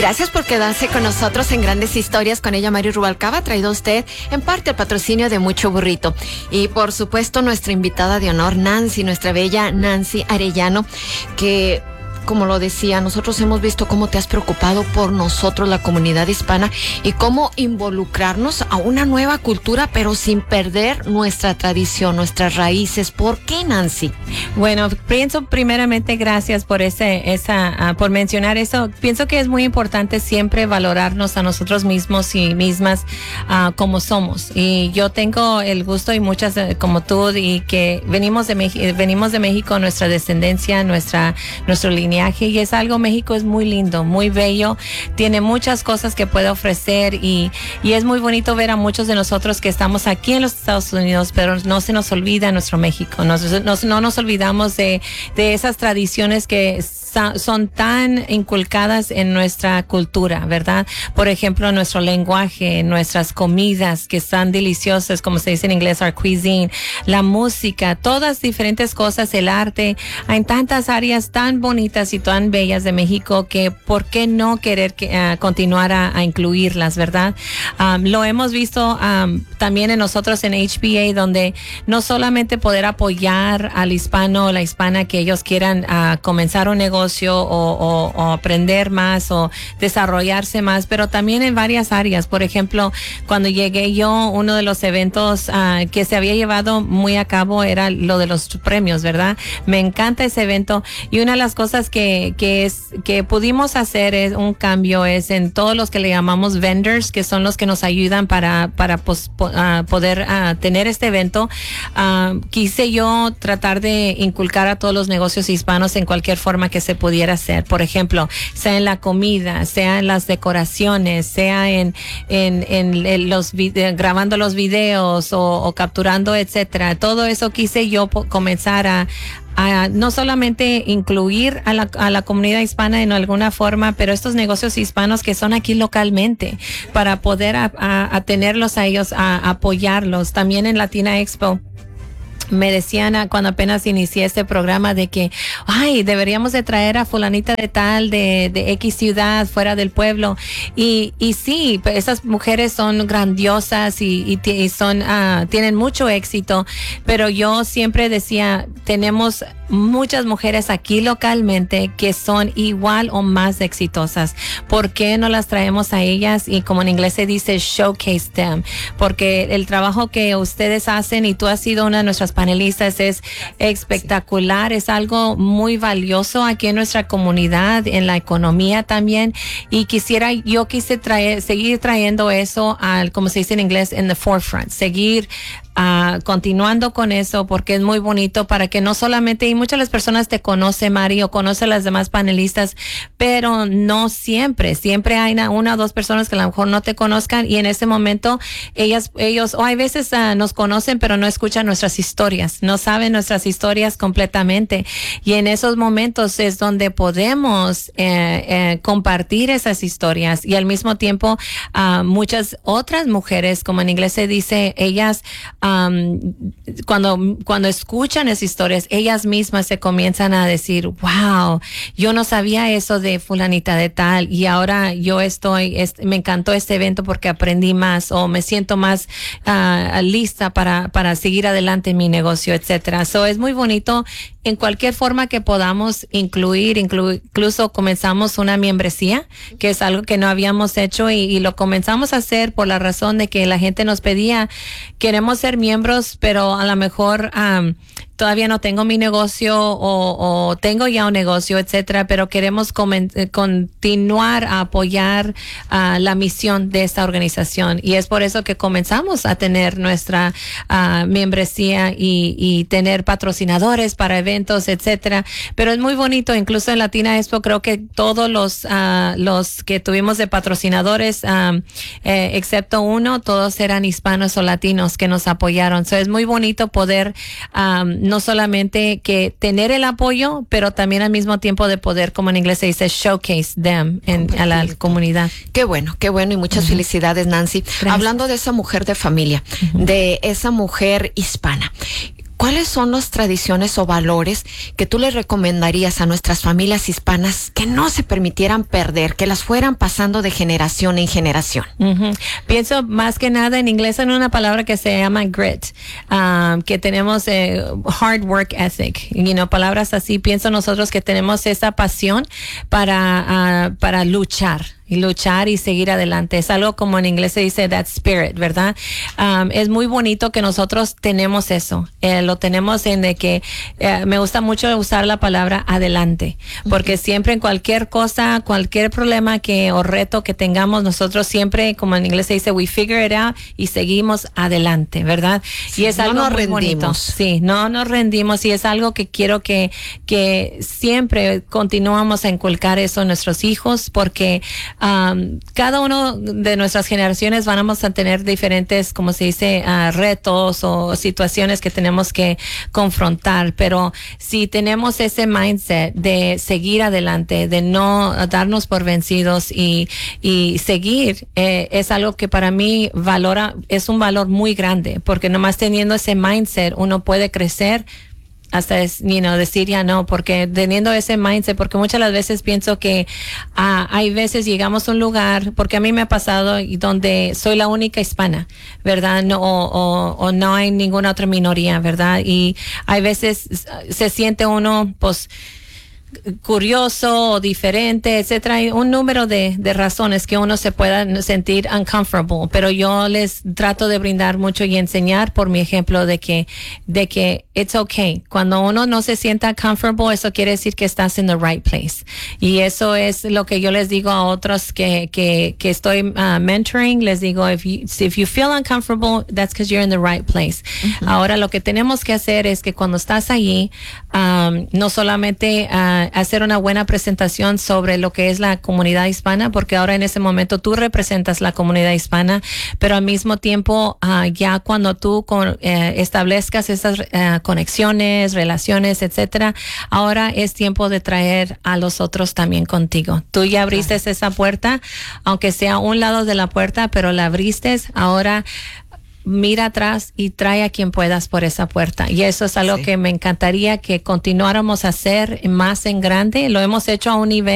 Gracias por quedarse con nosotros en Grandes Historias con ella, Mari Rubalcaba, traído a usted en parte el patrocinio de Mucho Burrito. Y por supuesto nuestra invitada de honor, Nancy, nuestra bella Nancy Arellano, que, como lo decía, nosotros hemos visto cómo te has preocupado por nosotros, la comunidad hispana, y cómo involucrarnos a una nueva cultura, pero sin perder nuestra tradición, nuestras raíces. ¿Por qué, Nancy? Bueno, pienso primeramente, gracias por por mencionar eso. Pienso que es muy importante siempre valorarnos a nosotros mismos y mismas como somos. Y yo tengo el gusto, y muchas como tú, y que venimos de México, nuestra descendencia, nuestro linaje, y es algo, México es muy lindo, muy bello, tiene muchas cosas que puede ofrecer, y es muy bonito ver a muchos de nosotros que estamos aquí en los Estados Unidos, pero no se nos olvida nuestro México, no nos olvidamos de esas tradiciones que son tan inculcadas en nuestra cultura, ¿verdad? Por ejemplo, nuestro lenguaje, nuestras comidas que están deliciosas, como se dice en inglés, our cuisine, la música, todas diferentes cosas, el arte. Hay tantas áreas tan bonitas y tan bellas de México que ¿por qué no querer continuar a incluirlas, verdad? Lo hemos visto también en nosotros en HBA, donde no solamente poder apoyar al hispano o la hispana que ellos quieran comenzar un negocio o aprender más o desarrollarse más, pero también en varias áreas. Por ejemplo, cuando llegué yo, uno de los eventos que se había llevado muy a cabo era lo de los premios, ¿verdad? Me encanta ese evento, y una de las cosas que pudimos hacer es un cambio, es en todos los que le llamamos vendors, que son los que nos ayudan para poder tener este evento. Quise yo tratar de inculcar a todos los negocios hispanos en cualquier forma que se pudiera hacer. Por ejemplo, sea en la comida, sea en las decoraciones, sea en los grabando los videos o capturando, etcétera. Todo eso quise yo comenzar a no solamente incluir a la comunidad hispana en alguna forma, pero estos negocios hispanos que son aquí localmente, para poder a tenerlos a ellos, a apoyarlos. También en Latina Expo me decían cuando apenas inicié este programa de que, deberíamos de traer a fulanita de tal, de X ciudad, fuera del pueblo. Y sí, esas mujeres son grandiosas y tienen mucho éxito, pero yo siempre decía, tenemos muchas mujeres aquí localmente que son igual o más exitosas. ¿Por qué no las traemos a ellas? Y como en inglés se dice, showcase them, porque el trabajo que ustedes hacen, y tú has sido una de nuestras panelistas, es espectacular, es algo muy valioso aquí en nuestra comunidad, en la economía también, y quise seguir trayendo eso como se dice en inglés, in the forefront, seguir continuando con eso, porque es muy bonito para que no solamente, y muchas de las personas te conocen, Mari, o conocen a las demás panelistas, pero no siempre hay una o dos personas que a lo mejor no te conozcan, y en ese momento ellos hay veces nos conocen, pero no escuchan nuestras historias, no saben nuestras historias completamente, y en esos momentos es donde podemos compartir esas historias, y al mismo tiempo muchas otras mujeres, como en inglés se dice, ellas cuando escuchan esas historias, ellas mismas se comienzan a decir, wow, yo no sabía eso de fulanita de tal, y ahora yo me encantó este evento porque aprendí más, o me siento más lista para seguir adelante en mi negocio, etcétera. So es muy bonito en cualquier forma que podamos incluso comenzamos una membresía, que es algo que no habíamos hecho, y lo comenzamos a hacer por la razón de que la gente nos pedía, queremos ser miembros, pero a lo mejor todavía no tengo mi negocio o tengo ya un negocio, etcétera, pero queremos continuar a apoyar la misión de esta organización, y es por eso que comenzamos a tener nuestra membresía y tener patrocinadores para eventos, etcétera. Pero es muy bonito, incluso en Latina Expo creo que todos los que tuvimos de patrocinadores, excepto uno, todos eran hispanos o latinos que nos apoyaron. So es muy bonito poder no solamente que tener el apoyo, pero también al mismo tiempo de poder, como en inglés se dice, showcase them a la comunidad. Qué bueno, y muchas felicidades, Nancy. Gracias. Hablando de esa mujer de familia, de esa mujer hispana, ¿cuáles son las tradiciones o valores que tú le recomendarías a nuestras familias hispanas que no se permitieran perder, que las fueran pasando de generación en generación? Pienso más que nada en inglés en una palabra que se llama grit, que tenemos hard work ethic, palabras así. Pienso nosotros que tenemos esa pasión para luchar y seguir adelante. Es algo como en inglés se dice that spirit, ¿verdad? Es muy bonito que nosotros tenemos eso. Lo tenemos en de que me gusta mucho usar la palabra adelante, porque siempre en cualquier cosa, cualquier problema o reto que tengamos, nosotros siempre, como en inglés se dice, we figure it out y seguimos adelante, ¿verdad? Sí, y es algo muy bonito. Sí, no nos rendimos, y es algo que quiero que siempre continuamos a inculcar eso en nuestros hijos, porque cada uno de nuestras generaciones vamos a tener diferentes, como se dice, retos o situaciones que tenemos que confrontar, pero si tenemos ese mindset de seguir adelante, de no darnos por vencidos y seguir, es algo que para mí es un valor muy grande, porque nomás teniendo ese mindset uno puede crecer hasta decir ya no, porque teniendo ese mindset, porque muchas de las veces pienso que hay veces llegamos a un lugar, porque a mí me ha pasado y donde soy la única hispana, ¿verdad? No, o no hay ninguna otra minoría, ¿verdad? Y hay veces se siente uno, pues, curioso o diferente, etcétera. Hay un número de razones que uno se pueda sentir uncomfortable, pero yo les trato de brindar mucho y enseñar por mi ejemplo de que it's okay. Cuando uno no se sienta comfortable, eso quiere decir que estás in the right place. Y eso es lo que yo les digo a otros que estoy mentoring. Les digo, if you feel uncomfortable, that's because you're in the right place. Ahora lo que tenemos que hacer es que cuando estás allí, no solamente hacer una buena presentación sobre lo que es la comunidad hispana, porque ahora en ese momento tú representas la comunidad hispana, pero al mismo tiempo ya cuando tú establezcas esas conexiones, relaciones, etcétera, ahora es tiempo de traer a los otros también contigo. Tú ya abriste esa puerta, aunque sea un lado de la puerta, pero la abriste. Ahora mira atrás y trae a quien puedas por esa puerta. Y eso es algo que me encantaría que continuáramos a hacer más en grande. Lo hemos hecho a un nivel